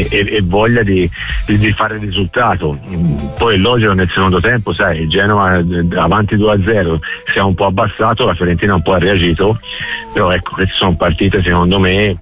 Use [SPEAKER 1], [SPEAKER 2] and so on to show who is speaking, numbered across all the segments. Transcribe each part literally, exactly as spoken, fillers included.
[SPEAKER 1] e, e, e voglia di, di, di fare il risultato. Poi è logico, nel secondo tempo, sai, il Genoa avanti due a zero si è un po' abbassato, la Fiorentina un po' ha reagito, però ecco, queste sono partite secondo me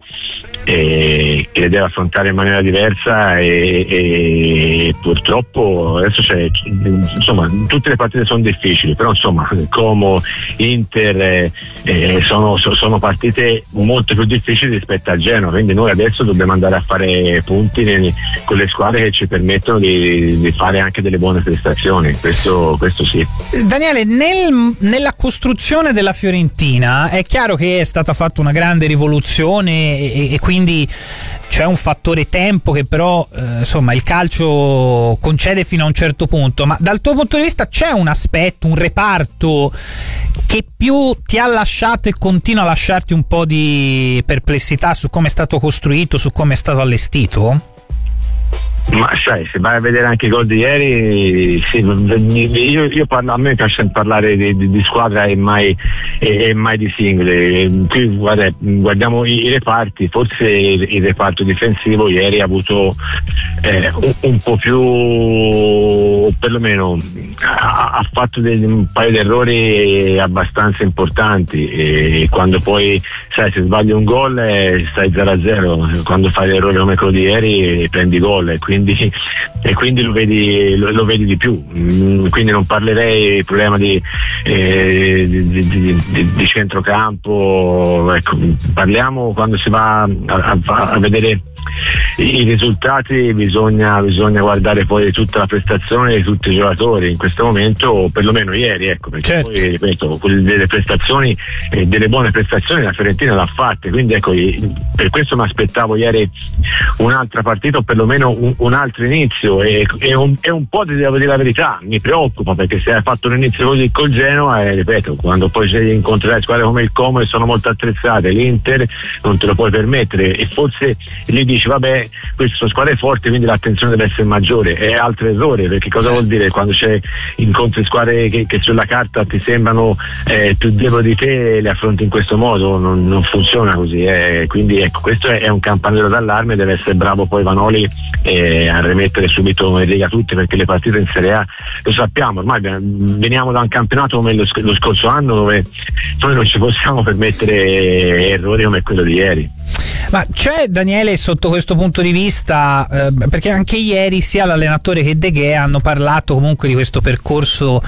[SPEAKER 1] E, che le deve affrontare in maniera diversa e, e purtroppo adesso c'è, insomma, tutte le partite sono difficili, però insomma Como, Inter eh, sono, sono partite molto più difficili rispetto al Genoa, quindi noi adesso dobbiamo andare a fare punti nei, con le squadre che ci permettono di, di fare anche delle buone prestazioni, questo, questo sì.
[SPEAKER 2] Daniele, nel, nella costruzione della Fiorentina è chiaro che è stata fatta una grande rivoluzione e, e quindi c'è un fattore tempo che però eh, insomma il calcio concede fino a un certo punto, ma dal tuo punto di vista c'è un aspetto, un reparto che più ti ha lasciato e continua a lasciarti un po' di perplessità su come è stato costruito, su come è stato allestito?
[SPEAKER 1] Ma sai, se vai a vedere anche i gol di ieri, sì, io, io parlo, a me piace parlare di, di, di squadra e mai, e, e mai di singoli. Qui guarda, guardiamo i, i reparti, forse il, il reparto difensivo ieri ha avuto eh, un, un po' più, perlomeno ha, ha fatto dei, un paio di errori abbastanza importanti, e quando poi sai, se sbagli un gol eh, stai zero a zero, quando fai l'errore come quello di ieri prendi gol, e quindi Quindi, e quindi lo vedi, lo, lo vedi di più, quindi non parlerei del problema di, eh, di, di, di, di centrocampo, ecco, parliamo quando si va a, a, a vedere i risultati, bisogna, bisogna guardare poi tutta la prestazione di tutti i giocatori in questo momento, o perlomeno ieri, ecco, perché certo. Poi ripeto, delle prestazioni, eh, delle buone prestazioni la Fiorentina l'ha fatte, quindi ecco, per questo mi aspettavo ieri un'altra partita o perlomeno un, un altro inizio, e, e, un, e un po' ti devo dire la verità, mi preoccupa, perché se hai fatto un inizio così col Genoa, eh, ripeto, quando poi incontrerai squadre come il Como che sono molto attrezzate, l'Inter non te lo puoi permettere, e forse lì dici vabbè, queste sono squadre forti, quindi l'attenzione deve essere maggiore. È altro errore, perché cosa vuol dire quando c'è incontri squadre che, che sulla carta ti sembrano eh, più deboli di te, le affronti in questo modo, non, non funziona così, eh. Quindi ecco, questo è, è un campanello d'allarme, deve essere bravo poi Vanoli eh, a rimettere subito in riga tutti, perché le partite in Serie A lo sappiamo, ormai veniamo da un campionato come lo, lo scorso anno dove noi non ci possiamo permettere errori come quello di ieri.
[SPEAKER 2] Ma c'è, Daniele, sotto questo punto di vista, eh, perché anche ieri sia l'allenatore che De Gea hanno parlato comunque di questo percorso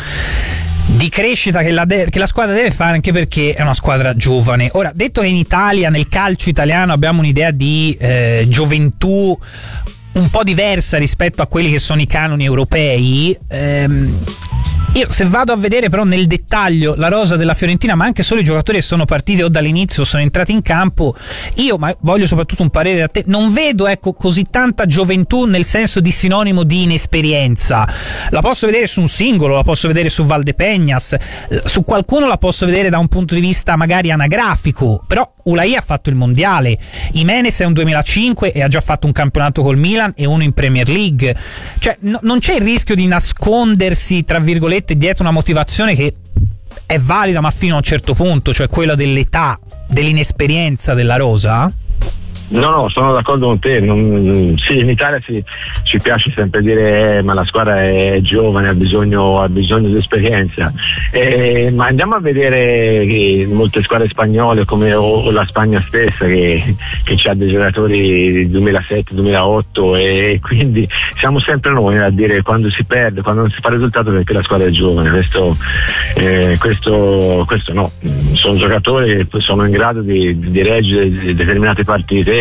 [SPEAKER 2] di crescita che la, de- che la squadra deve fare, anche perché è una squadra giovane. Ora, detto che in Italia, nel calcio italiano, abbiamo un'idea di eh, gioventù un po' diversa rispetto a quelli che sono i canoni europei, ehm, io se vado a vedere però nel dettaglio la rosa della Fiorentina, ma anche solo i giocatori che sono partiti o dall'inizio sono entrati in campo, io, ma voglio soprattutto un parere da te, non vedo ecco così tanta gioventù nel senso di sinonimo di inesperienza. La posso vedere su un singolo, la posso vedere su Valdepeñas, su qualcuno la posso vedere da un punto di vista magari anagrafico, però Ulai ha fatto il mondiale, Jimenez è un duemilacinque e ha già fatto un campionato col Milan e uno in Premier League, cioè no, non c'è il rischio di nascondersi tra virgolette dietro una motivazione che è valida ma fino a un certo punto, cioè quella dell'età, dell'inesperienza della rosa?
[SPEAKER 1] No, no, sono d'accordo con te. Non, sì, in Italia sì, ci piace sempre dire eh, ma la squadra è giovane, ha bisogno, ha bisogno di esperienza. Eh, ma andiamo a vedere che molte squadre spagnole, come o, o la Spagna stessa, che, che ha dei giocatori del duemilasette duemilaotto, e quindi siamo sempre noi a dire quando si perde, quando non si fa risultato, perché la squadra è giovane. Questo, eh, questo, questo no. Sono giocatori che sono in grado di, di reggere determinate partite.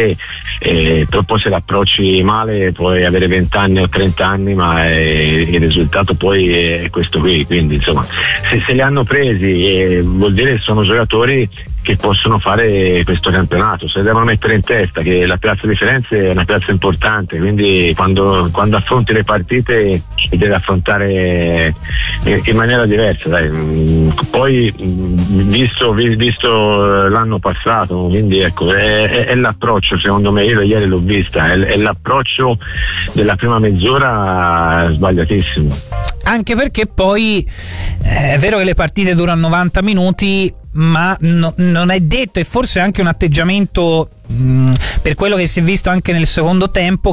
[SPEAKER 1] Eh, però poi se l'approcci male puoi avere venti anni o trenta anni, ma eh, il risultato poi è questo qui, quindi insomma se, se li hanno presi eh, vuol dire che sono giocatori che possono fare questo campionato, se devono mettere in testa che la piazza di Firenze è una piazza importante, quindi quando, quando affronti le partite li devi affrontare in, in maniera diversa, dai. Poi visto, visto l'anno passato, quindi ecco è, è, è l'approccio, secondo me, io ieri l'ho vista, è, è l'approccio della prima mezz'ora sbagliatissimo.
[SPEAKER 2] Anche perché poi eh, è vero che le partite durano novanta minuti, ma no, non è detto, e forse anche un atteggiamento mh, per quello che si è visto anche nel secondo tempo,